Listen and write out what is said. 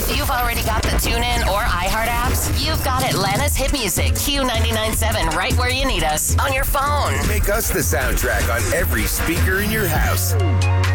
If you've already got the TuneIn or iHeart apps, you've got Atlanta's hit music, Q99.7, right where you need us, on your phone. Make us the soundtrack on every speaker in your house.